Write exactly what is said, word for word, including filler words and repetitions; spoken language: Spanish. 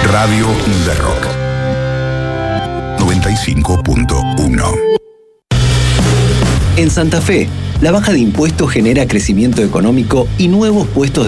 Radio de Rock noventa y cinco punto uno. En Santa Fe, la baja de impuestos genera crecimiento económico y nuevos puestos de